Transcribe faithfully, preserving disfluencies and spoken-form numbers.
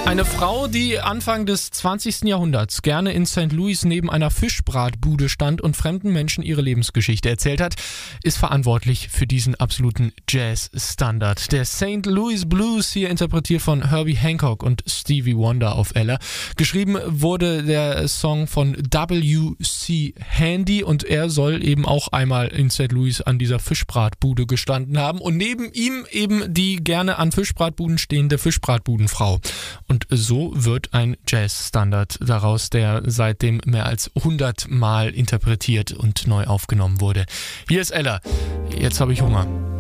Eine Frau, die Anfang des zwanzigsten Jahrhunderts gerne in Sankt Louis neben einer Fischbratbude stand und fremden Menschen ihre Lebensgeschichte erzählt hat, ist verantwortlich für diesen absoluten Jazz-Standard. Der Sankt Louis Blues, hier interpretiert von Herbie Hancock und Stevie Wonder auf Ella. Geschrieben wurde der Song von W C Handy und er soll eben auch einmal in Sankt Louis an dieser Fischbratbude gestanden haben und neben ihm eben die gerne an Fischbratbuden stehende Fischbratbudenfrau. Und so wird ein Jazz-Standard daraus, der seitdem mehr als hundert Mal interpretiert und neu aufgenommen wurde. Hier ist Ella. Jetzt habe ich Hunger.